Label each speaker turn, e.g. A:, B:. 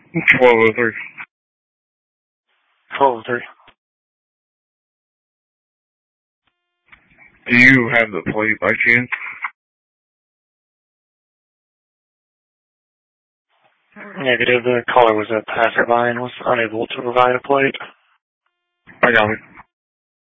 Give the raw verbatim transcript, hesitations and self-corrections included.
A: twelve oh three.
B: twelve oh three.
A: Do you have the plate by chance?
B: Negative. The caller was a passerby and was unable to provide a plate.
A: I got it.